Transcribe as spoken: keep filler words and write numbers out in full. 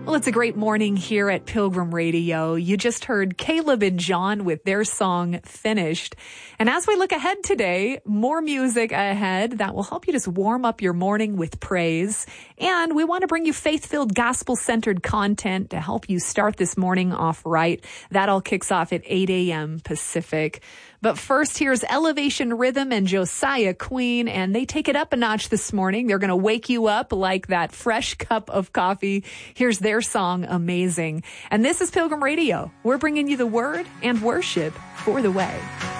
Well, it's a great morning here at Pilgrim Radio. You just heard Caleb and John with their song Finished. And as we look ahead today, more music ahead that will help you just warm up your morning with praise. And we want to bring you faith-filled, gospel-centered content to help you start this morning off right. That all kicks off at eight a.m. Pacific. But first, here's Elevation Rhythm and Josiah Queen, and they take it up a notch this morning. They're going to wake you up like that fresh cup of coffee. Here's their song, Amazing. And this is Pilgrim Radio. We're bringing you the word and worship for the way.